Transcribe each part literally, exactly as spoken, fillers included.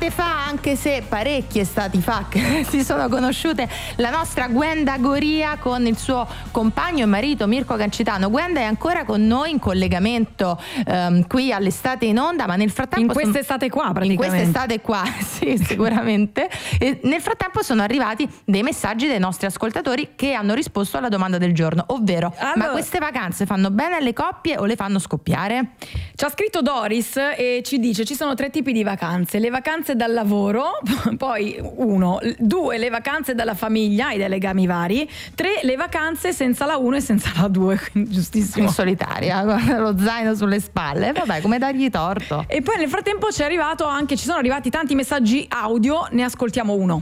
estate fa, anche se parecchie estati fa che si sono conosciute, la nostra Gwenda Goria con il suo compagno e marito Mirko Gancitano. Gwenda è ancora con noi in collegamento ehm, qui all'Estate in Onda, ma nel frattempo in quest'estate qua praticamente in quest'estate qua sì, sicuramente. E nel frattempo sono arrivati dei messaggi dei nostri ascoltatori che hanno risposto alla domanda del giorno, ovvero: allora, ma queste vacanze fanno bene alle coppie o le fanno scoppiare? Ci ha scritto Doris e ci dice: ci sono tre tipi di vacanze: le vacanze dal lavoro, poi uno, due le vacanze dalla famiglia e dai legami vari, tre le vacanze senza la uno e senza la due. Giustissimo, in solitaria con lo zaino sulle spalle, vabbè, come dargli torto. E poi nel frattempo ci è arrivato anche ci sono arrivati tanti messaggi audio, ne ascoltiamo uno.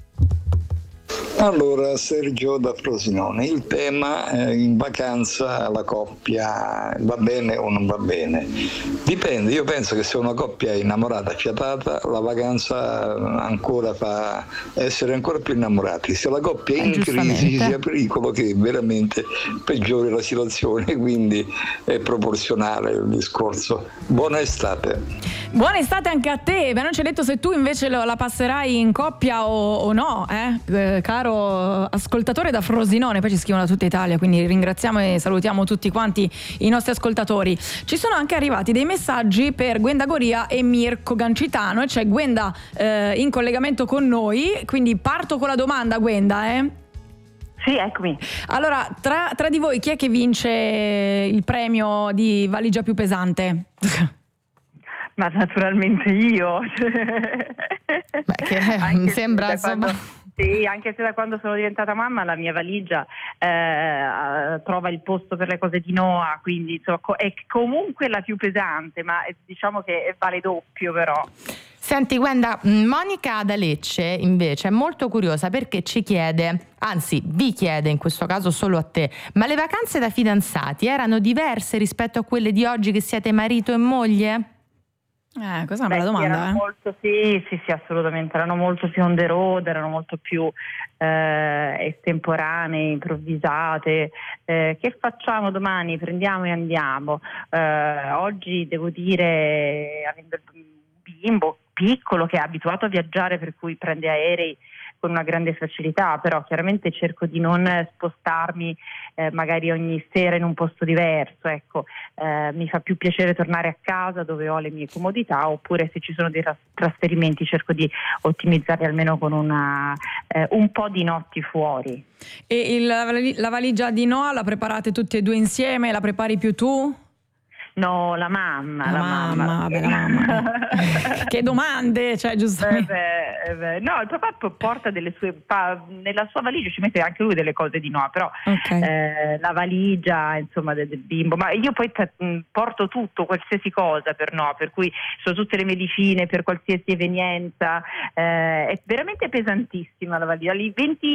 Allora, Sergio da Frosinone, il tema eh, in vacanza la coppia va bene o non va bene? Dipende, io penso che se una coppia è innamorata, fiatata, la vacanza ancora fa essere ancora più innamorati. Se la coppia è in crisi sia pericolo che veramente peggiori la situazione, quindi è proporzionale il discorso. Buona estate. Buona estate anche a te. Beh, non ci hai detto se tu invece lo, la passerai in coppia o, o no, eh? Eh, caro ascoltatore da Frosinone. Poi ci scrivono da tutta Italia, quindi ringraziamo e salutiamo tutti quanti i nostri ascoltatori. Ci sono anche arrivati dei messaggi per Gwenda Goria e Mirko Gancitano, e c'è Gwenda eh, in collegamento con noi, quindi parto con la domanda, Gwenda, eh? Sì, eccomi. Allora, tra, tra di voi chi è che vince il premio di valigia più pesante? Ma naturalmente io. Beh, che mi sembra insomma... Quando... Sì, anche se da quando sono diventata mamma la mia valigia eh, trova il posto per le cose di Noah, quindi insomma, è comunque la più pesante, ma diciamo che vale doppio però. Senti Gwenda, Monica da Lecce invece è molto curiosa perché ci chiede, anzi vi chiede in questo caso solo a te, ma le vacanze da fidanzati erano diverse rispetto a quelle di oggi che siete marito e moglie? Eh, questa è una bella domanda. Erano eh? molto, sì, sì, sì, assolutamente. Erano molto più on the road, erano molto più eh, estemporanee, improvvisate. Eh, che facciamo domani? Prendiamo e andiamo. Eh, oggi devo dire, avendo il bimbo piccolo che è abituato a viaggiare, per cui prende aerei con una grande facilità, però chiaramente cerco di non spostarmi eh, magari ogni sera in un posto diverso, ecco, eh, mi fa più piacere tornare a casa dove ho le mie comodità, oppure se ci sono dei ras- trasferimenti cerco di ottimizzarli almeno con una, eh, un po' di notti fuori. E il, la valigia di Noah la preparate tutti e due insieme? La prepari più tu? No, la mamma, la, la mamma, mamma. Vabbè, la mamma. Che domande, cioè giustamente. Eh beh, eh beh. No, il papà porta delle sue, pa, nella sua valigia ci mette anche lui delle cose di no, però okay. eh, la valigia insomma del, del bimbo, ma io poi t- porto tutto, qualsiasi cosa per no, per cui sono tutte le medicine per qualsiasi evenienza, eh, è veramente pesantissima la valigia, lì venti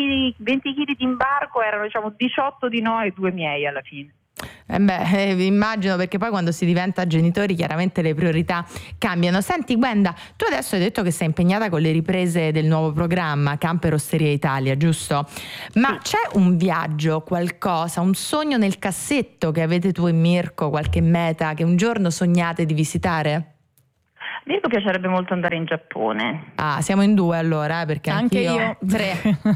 chili di imbarco erano diciamo diciotto di no e due miei alla fine. Eh beh, eh, immagino, perché poi quando si diventa genitori chiaramente le priorità cambiano. Senti Gwenda, tu adesso hai detto che sei impegnata con le riprese del nuovo programma Camper Osteria Italia, giusto? Ma sì. C'è un viaggio, qualcosa, un sogno nel cassetto che avete tu e Mirko, qualche meta che un giorno sognate di visitare? A Mirko piacerebbe molto andare in Giappone. Ah, siamo in due allora, eh, perché anche io io tre.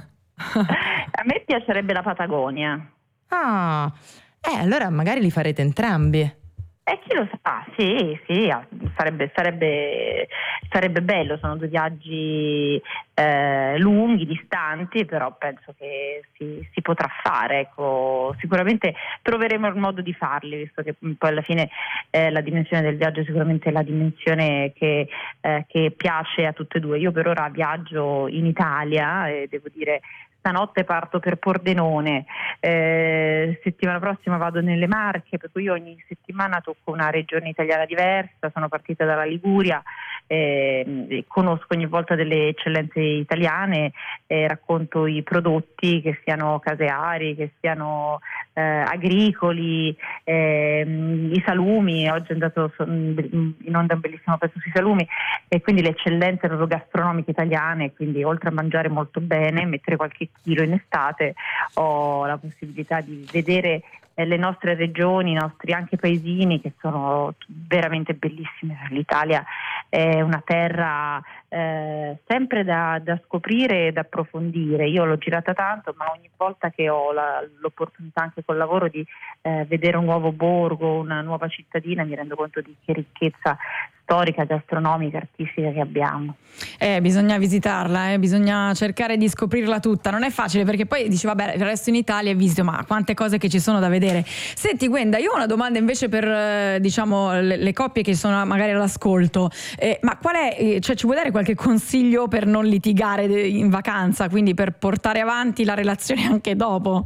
A me piacerebbe la Patagonia. Ah, Eh, allora magari li farete entrambi. Eh, chi lo sa, sì, sì, sarebbe, sarebbe, sarebbe bello, sono due viaggi eh, lunghi, distanti, però penso che si, si potrà fare, ecco. Sicuramente troveremo il modo di farli, visto che poi alla fine eh, la dimensione del viaggio sicuramente è la dimensione che, eh, che piace a tutte e due. Io per ora viaggio in Italia e devo dire stanotte parto per Pordenone, eh, settimana prossima vado nelle Marche, per cui ogni settimana tocco una regione italiana diversa, sono partita dalla Liguria, eh, conosco ogni volta delle eccellenze italiane, eh, racconto i prodotti, che siano caseari, che siano eh, agricoli, eh, i salumi, oggi è andato in onda un bellissimo pezzo sui salumi, e quindi le eccellenze proprio gastronomiche italiane, quindi oltre a mangiare molto bene, mettere qualche chilo in estate, ho la possibilità di vedere eh, le nostre regioni, i nostri anche paesini, che sono veramente bellissime. L'Italia è una terra eh, sempre da, da scoprire e da approfondire. Io l'ho girata tanto, ma ogni volta che ho la, l'opportunità anche col lavoro di eh, vedere un nuovo borgo, una nuova cittadina, mi rendo conto di che ricchezza storica, gastronomica, artistica che abbiamo. Eh, bisogna visitarla, eh, bisogna cercare di scoprirla tutta. Non è facile, perché poi dici vabbè, resto in Italia e visito, ma quante cose che ci sono da vedere. Senti Gwenda, io ho una domanda invece per eh, diciamo le, le coppie che sono magari all'ascolto. Eh, ma qual è, eh, cioè ci vuoi dare qualche consiglio per non litigare in vacanza, quindi per portare avanti la relazione anche dopo?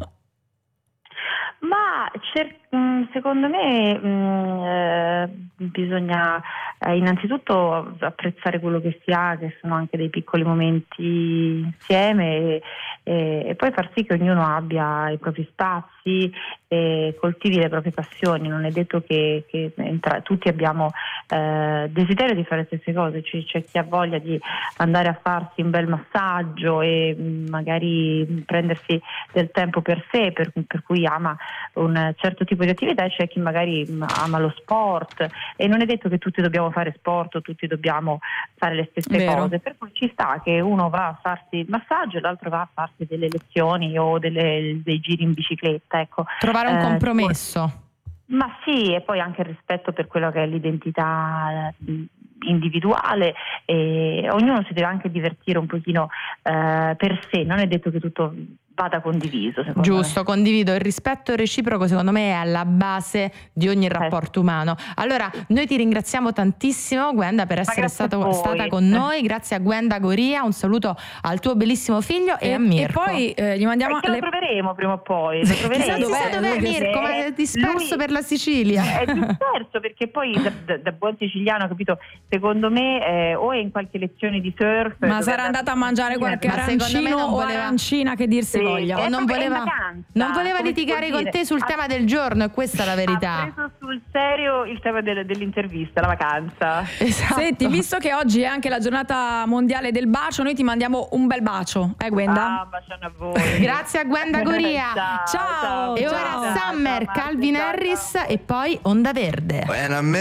Ma cer- secondo me mh, eh, bisogna eh, innanzitutto apprezzare quello che si ha, che sono anche dei piccoli momenti insieme, e, e, e poi far sì che ognuno abbia i propri spazi e coltivi le proprie passioni. Non è detto che, che entra- tutti abbiamo eh, desiderio di fare le stesse cose. C'è, c'è chi ha voglia di andare a farsi un bel massaggio e mh, magari prendersi del tempo per sé, per, per cui ama un certo tipo di attività, e c'è chi magari ama lo sport, e non è detto che tutti dobbiamo fare sport o tutti dobbiamo fare le stesse Vero. cose, per cui ci sta che uno va a farsi il massaggio e l'altro va a farsi delle lezioni o delle, dei giri in bicicletta, ecco. Trovare un Eh, compromesso. Ma sì, e poi anche il rispetto per quello che è l'identità individuale, e ognuno si deve anche divertire un pochino eh, per sé, non è detto che tutto vada condiviso, secondo Giusto, me. condivido. Il rispetto reciproco secondo me è alla base di ogni rapporto umano. Allora, noi ti ringraziamo tantissimo, Gwenda, per essere stato, stata con noi. Grazie a Gwenda Goria, un saluto al tuo bellissimo figlio e, E, a Mirko. e poi eh, gli mandiamo Perché le... lo troveremo prima o poi, lo troveremo. Chissà, chissà dov'è Perché Mirko, ma è disperso lui per la Sicilia. È disperso perché poi da, da, da buon siciliano, capito, secondo me eh, o è in qualche lezione di surf, Ma dove sarà andata a mangiare qualche Ma secondo me arancino non o voleva- arancina che dir si Sì, voglia. eh, O non vabbè, è in voleva, vacanza, non voleva come si litigare può con dire. te sul Ha- tema del giorno, e questa è la verità. Ha preso sul serio il tema del- dell'intervista, la vacanza. Esatto. Senti, visto che oggi è anche la giornata mondiale del bacio, noi ti mandiamo un bel bacio, eh Gwenda? Ah, baciano a voi. Grazie a Gwenda Goria. Ciao, Ciao. E Ciao. ora ciao, Summer, ciao, Calvin ciao, ciao. Harris e poi Onda Verde.